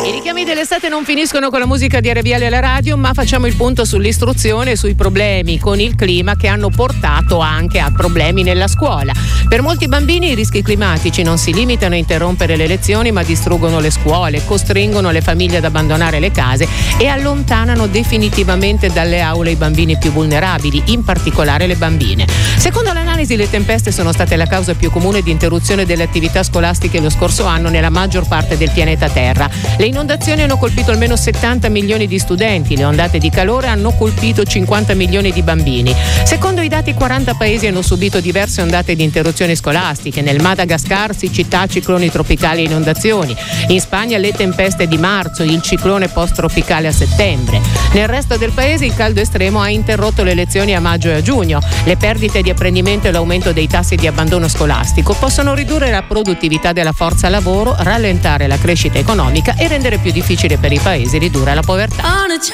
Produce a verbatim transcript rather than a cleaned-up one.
I richiami dell'estate non finiscono con la musica di Arabiale alla radio, ma facciamo il punto sull'istruzione e sui problemi con il clima che hanno portato anche a problemi nella scuola. Per molti bambini i rischi climatici non si limitano a interrompere le lezioni, ma distruggono le scuole, costringono le famiglie ad abbandonare le case e allontanano definitivamente dalle aule i bambini più vulnerabili, in particolare le bambine. Secondo l'analisi, le tempeste sono state la causa più comune di interruzione delle attività scolastiche lo scorso anno nella maggior parte del pianeta Terra. Le inondazioni hanno colpito almeno settanta milioni di studenti, le ondate di calore hanno colpito cinquanta milioni di bambini. Secondo i dati, quaranta paesi hanno subito diverse ondate di interruzioni scolastiche. Nel Madagascar siccità, cicloni tropicali e inondazioni. In Spagna le tempeste di marzo, il ciclone post-tropicale a settembre. Nel resto del paese il caldo estremo ha interrotto le lezioni a maggio e a giugno. Le perdite di apprendimento e l'aumento dei tassi di abbandono scolastico possono ridurre la produttività della forza lavoro, rallentare la crescita economica e rendere più difficile per i paesi ridurre la povertà.